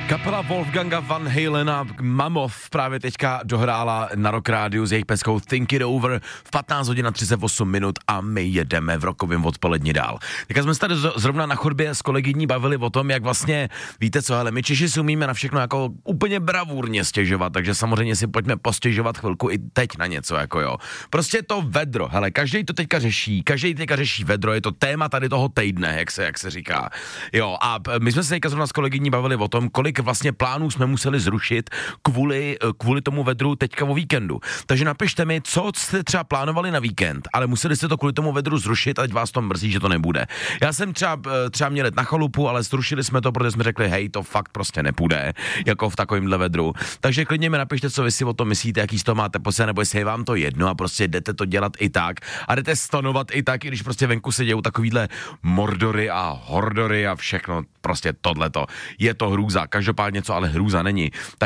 Kapela Wolfganga Van Halena Mammoth právě teďka dohrála na Rock Rádiu s jejich peskou Think It Over v 15 hodin a 38 minut a my jedeme v rokovém odpoledni dál. Teďka jsme se tady zrovna na chodbě s kolegyní bavili o tom, jak vlastně, víte co, hele, my Češi si umíme na všechno jako úplně bravurně stěžovat, takže samozřejmě si pojďme postěžovat chvilku i teď na něco, jako jo. Prostě to vedro, hele, každý to teďka řeší vedro, je to téma tady toho týdne, jak se říká. Jo, a my jsme se teďka zrovna s kolegyní bavili o tom, kolik vlastně plánů jsme museli zrušit kvůli tomu vedru teďka o víkendu. Takže napište mi, co jste třeba plánovali na víkend, ale museli jste to kvůli tomu vedru zrušit, ať vás to mrzí, že to nebude. Já jsem třeba měl jet na chalupu, ale zrušili jsme to, protože jsme řekli, hej, to fakt prostě nepůjde, jako v takovémhle vedru. Takže klidně mi napište, co vy si o tom myslíte, jaký z toho máte pocit, nebo jestli je vám to jedno a prostě jdete to dělat i tak a jdete stonovat i tak, i když prostě venku se dějou takovýhle mordory a hordory a všechno, prostě tohleto. Je to hrůza, každopádně co ale hrůza není, tak